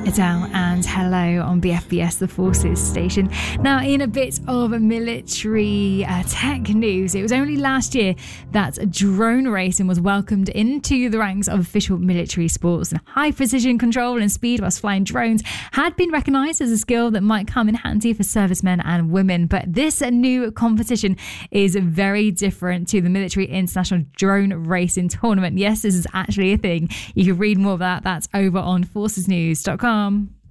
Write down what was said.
Adele and Hello on BFBS, the Forces station. Now, in a bit of military tech news, it was only last year that drone racing was welcomed into the ranks of official military sports, and high precision control and speed whilst flying drones had been recognised as a skill that might come in handy for servicemen and women. But this new competition is very different to the Military International Drone Racing Tournament. Yes, this is actually a thing. You can read more about that over on forcesnews.com.